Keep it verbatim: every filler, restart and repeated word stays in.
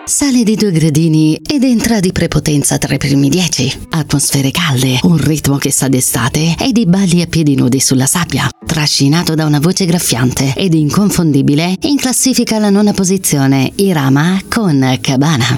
Sale di due gradini ed entra di prepotenza tra i primi dieci. Atmosfere calde, un ritmo che sa d'estate ed i balli a piedi nudi sulla sabbia. Trascinato da una voce graffiante ed inconfondibile, in classifica alla nona posizione Irama con Cabana.